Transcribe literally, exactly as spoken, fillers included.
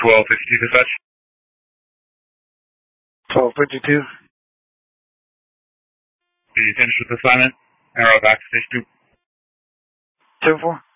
twelve fifty-two dispatch. twelve fifty-two. Be finished with assignment. Arrow back to station two. ten four.